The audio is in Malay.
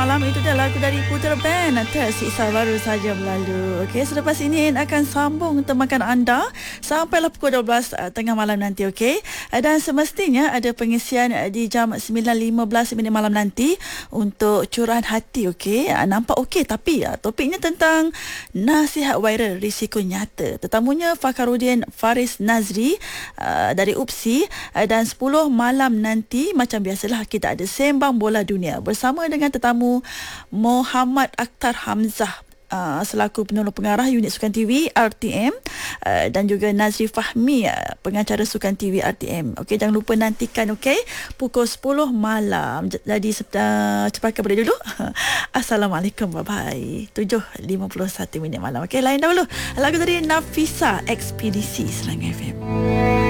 malam. Itu dia lagu dari Putra Band Tersisa baru saja berlalu. Okey, selepas ini akan sambung temakan anda sampailah pukul 12 tengah malam nanti. Okey, dan semestinya ada pengisian di jam 9.15 minit malam nanti untuk curahan hati. Okey, nampak okey, tapi topiknya tentang nasihat viral risiko nyata. Tetamunya Fakhruddin Faris Nazri dari UPSI. Dan 10 malam nanti macam biasalah kita ada sembang bola dunia bersama dengan tetamu Muhammad Akhtar Hamzah selaku penolong pengarah unit Sukan TV RTM, dan juga Nazri Fahmi, pengacara Sukan TV RTM. Okey, jangan lupa nantikan. Okey, pukul 10 malam. Jadi cepat pada dulu. Assalamualaikum, bye bye. 7.51 minit malam. Okey, lain dahulu lagu dari Nafisa Ekspedisi Serang FM.